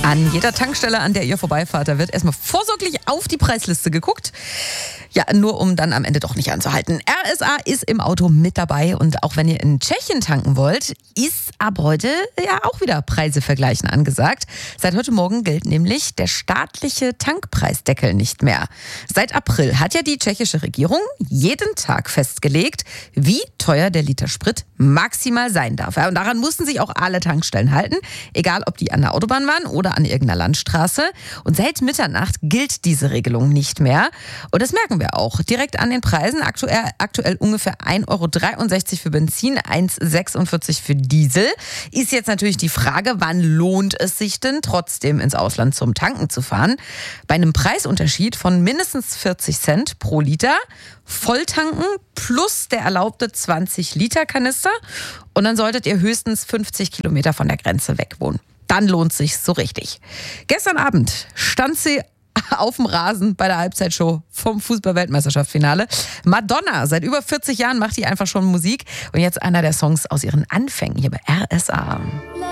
An jeder Tankstelle, an der ihr vorbeifahrt, da wird erstmal vorsorglich auf die Preisliste geguckt. Ja, nur um dann am Ende doch nicht anzuhalten. RSA ist im Auto mit dabei und auch wenn ihr in Tschechien tanken wollt, ist ab heute ja auch wieder Preise vergleichen angesagt. Seit heute Morgen gilt nämlich der staatliche Tankpreisdeckel nicht mehr. Seit April hat ja die tschechische Regierung jeden Tag festgelegt, wie teuer der Liter Sprit maximal sein darf. Und daran mussten sich auch alle Tankstellen halten, egal ob die an der Autobahn waren oder an irgendeiner Landstraße. Und seit Mitternacht gilt diese Regelung nicht mehr. Und das merken wir auch direkt an den Preisen. Aktuell ungefähr 1,63 Euro für Benzin, 1,46 für Diesel. Ist jetzt natürlich die Frage, wann lohnt es sich denn trotzdem ins Ausland zum Tanken zu fahren? Bei einem Preisunterschied von mindestens 40 Cent pro Liter, Volltanken plus der erlaubte 20-Liter-Kanister. Und dann solltet ihr höchstens 50 Kilometer von der Grenze weg wohnen. Dann lohnt es sich so richtig. Gestern Abend stand sie auf dem Rasen bei der Halbzeitshow vom Fußball-Weltmeisterschaftsfinale. Madonna, seit über 40 Jahren macht die einfach schon Musik. Und jetzt einer der Songs aus ihren Anfängen hier bei RSA.